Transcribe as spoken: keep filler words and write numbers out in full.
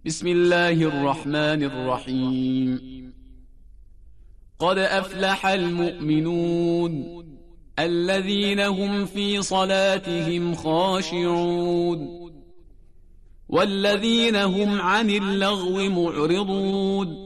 بسم الله الرحمن الرحيم. قد أفلح المؤمنون الذين هم في صلاتهم خاشعون والذين هم عن اللغو معرضون